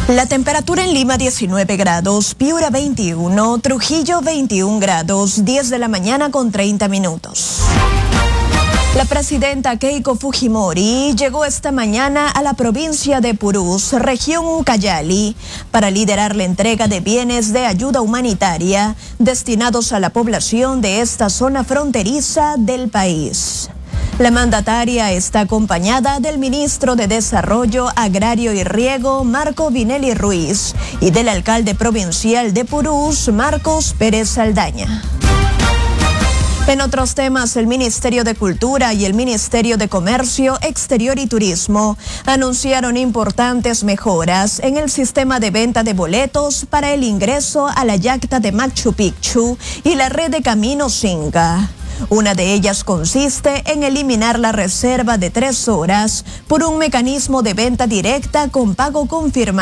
La temperatura en Lima 19 grados, Piura 21, Trujillo 21 grados, 10 de la mañana con 30 minutos. La presidenta Keiko Fujimori llegó esta mañana a la provincia de Purús, región Ucayali, para liderar la entrega de bienes de ayuda humanitaria destinados a la población de esta zona fronteriza del país. La mandataria está acompañada del ministro de Desarrollo Agrario y Riego, Marco Vinelli Ruiz, y del alcalde provincial de Purús, Marcos Pérez Saldaña. En otros temas, el Ministerio de Cultura y el Ministerio de Comercio Exterior y Turismo anunciaron importantes mejoras en el sistema de venta de boletos para el ingreso a la Yacta de Machu Picchu y la red de Caminos Inca. Una de ellas consiste en eliminar la reserva de 3 horas por un mecanismo de venta directa con pago confirmado.